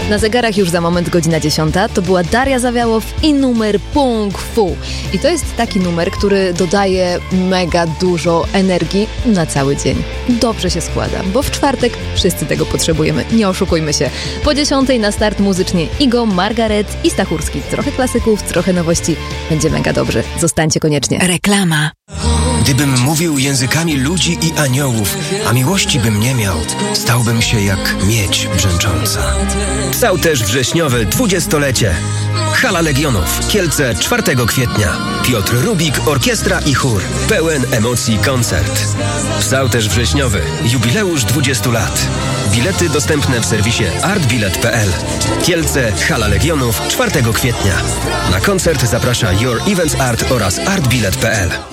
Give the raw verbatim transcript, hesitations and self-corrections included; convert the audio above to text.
Na zegarach już za moment godzina dziesiąta. To była Daria Zawiałow i numer Pung Fu. I to jest taki numer, który dodaje mega dużo energii na cały dzień. Dobrze się składa, bo w czwartek wszyscy tego potrzebujemy. Nie oszukujmy się. Po dziesiątej na start muzycznie Igo, Margaret i Stachurski. Trochę klasyków, trochę nowości. Będzie mega dobrze. Zostańcie koniecznie. Reklama. Gdybym mówił językami ludzi i aniołów, a miłości bym nie miał, stałbym się jak miedź brzęcząca. Psałterz wrześniowy, dwudziestolecie. Hala Legionów, Kielce, czwartego kwietnia. Piotr Rubik, orkiestra i chór. Pełen emocji koncert. Psałterz wrześniowy, jubileusz dwudziestu lat. Bilety dostępne w serwisie artbilet kropka p l. Kielce, Hala Legionów, czwartego kwietnia. Na koncert zaprasza Your Events Art oraz artbilet kropka p l.